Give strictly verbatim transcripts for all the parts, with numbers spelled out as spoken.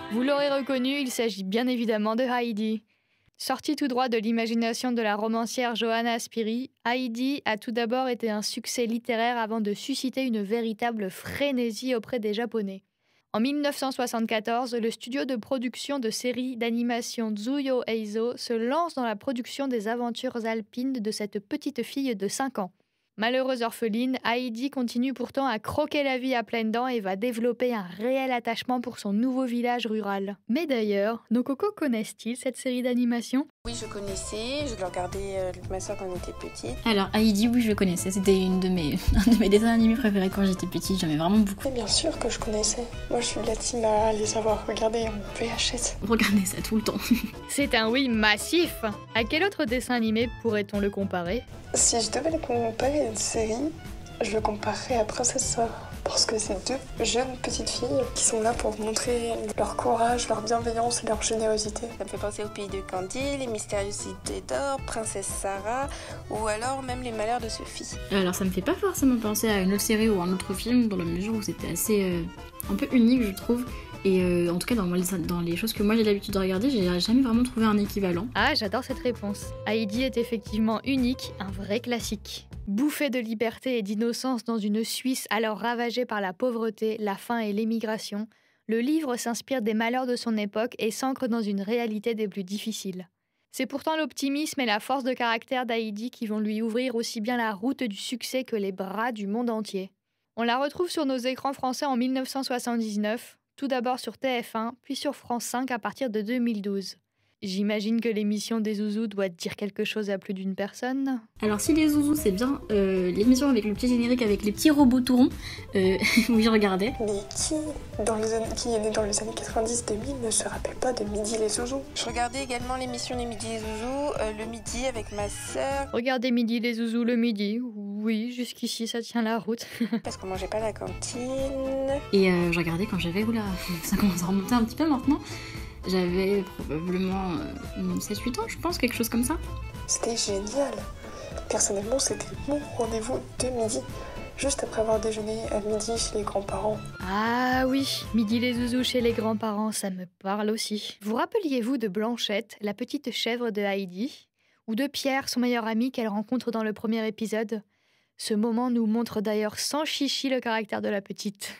Vous l'aurez reconnu, il s'agit bien évidemment de Heidi. Sortie tout droit de l'imagination de la romancière Johanna Aspiri, Heidi a tout d'abord été un succès littéraire avant de susciter une véritable frénésie auprès des Japonais. En mille neuf cent soixante-quatorze, le studio de production de séries d'animation Tsuyo Eizo se lance dans la production des aventures alpines de cette petite fille de cinq ans. Malheureuse orpheline, Heidi continue pourtant à croquer la vie à pleines dents et va développer un réel attachement pour son nouveau village rural. Mais d'ailleurs, nos cocos connaissent-ils cette série d'animation ? Oui, je connaissais, je le regardais euh, avec ma soeur quand on était petite. Alors Heidi, oui, je le connaissais, c'était une de mes, un de mes dessins animés préférés quand j'étais petite, j'aimais vraiment beaucoup. Mais bien sûr que je connaissais. Moi, je suis de la team à les avoir regardés en V H S. Regardez ça tout le temps. C'est un oui massif. À quel autre dessin animé pourrait-on le comparer ? Si je devais le comparer à une série, je le comparerais à Princesse Sarah. Parce que c'est deux jeunes petites filles qui sont là pour montrer leur courage, leur bienveillance et leur générosité. Ça me fait penser au pays de Candy, les mystérieuses idées d'or, Princesse Sarah, ou alors même les malheurs de Sophie. Alors ça me fait pas forcément penser à une autre série ou un autre film, dans la mesure où c'était assez euh, un peu unique, je trouve. Et euh, en tout cas, dans, dans les choses que moi j'ai l'habitude de regarder, j'ai jamais vraiment trouvé un équivalent. Ah, j'adore cette réponse. Heidi est effectivement unique, un vrai classique. Bouffée de liberté et d'innocence dans une Suisse alors ravagée par la pauvreté, la faim et l'émigration, le livre s'inspire des malheurs de son époque et s'ancre dans une réalité des plus difficiles. C'est pourtant l'optimisme et la force de caractère d'Heidi qui vont lui ouvrir aussi bien la route du succès que les bras du monde entier. On la retrouve sur nos écrans français en mille neuf cent soixante-dix-neuf, tout d'abord sur T F un, puis sur France cinq à partir de deux mille douze. J'imagine que l'émission des Zouzous doit dire quelque chose à plus d'une personne. Alors si les Zouzous c'est bien euh, l'émission avec le petit générique avec les petits robots tourons, euh, oui je regardais. Mais qui, dans les années, qui est né dans les années quatre-vingt-dix deux mille ne se rappelle pas de Midi les Zouzous ? Je regardais également l'émission Les Midi les Zouzous, euh, le midi avec ma sœur. Regardez Midi les Zouzous le midi, oui, jusqu'ici ça tient la route. Parce qu'on mangeait pas à la cantine. Et euh, je regardais quand j'avais, oula, ça commence à remonter un petit peu maintenant. J'avais probablement euh, sept huit ans, je pense, quelque chose comme ça. C'était génial. Personnellement, c'était mon rendez-vous de midi, juste après avoir déjeuné à midi chez les grands-parents. Ah oui, Midi les Zouzous chez les grands-parents, ça me parle aussi. Vous rappeliez-vous de Blanchette, la petite chèvre de Heidi ? Ou de Pierre, son meilleur ami qu'elle rencontre dans le premier épisode ? Ce moment nous montre d'ailleurs sans chichi le caractère de la petite.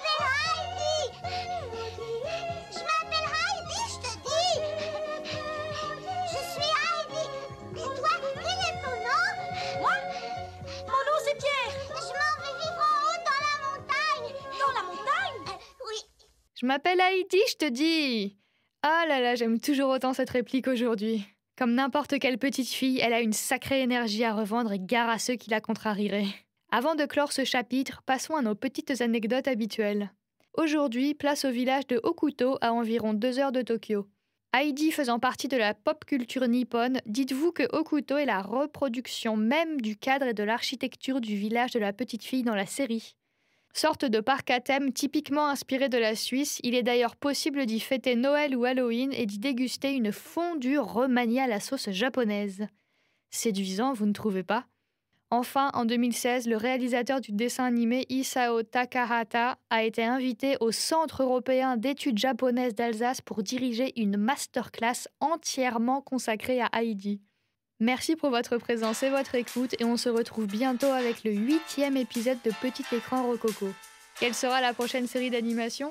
Je m'appelle Heidi, je te dis. Ah là là, j'aime toujours autant cette réplique aujourd'hui. Comme n'importe quelle petite fille, elle a une sacrée énergie à revendre et gare à ceux qui la contrarieraient. Avant de clore ce chapitre, passons à nos petites anecdotes habituelles. Aujourd'hui, place au village de Hokuto, à environ deux heures de Tokyo. Heidi faisant partie de la pop culture nippone, dites-vous que Hokuto est la reproduction même du cadre et de l'architecture du village de la petite fille dans la série. Sorte de parc à thème typiquement inspiré de la Suisse, il est d'ailleurs possible d'y fêter Noël ou Halloween et d'y déguster une fondue remaniée à la sauce japonaise. Séduisant, vous ne trouvez pas ? Enfin, en deux mille seize, le réalisateur du dessin animé Isao Takahata a été invité au Centre européen d'études japonaises d'Alsace pour diriger une masterclass entièrement consacrée à Heidi. Merci pour votre présence et votre écoute et on se retrouve bientôt avec le huitième épisode de Petit Écran Rococo. Quelle sera la prochaine série d'animation ?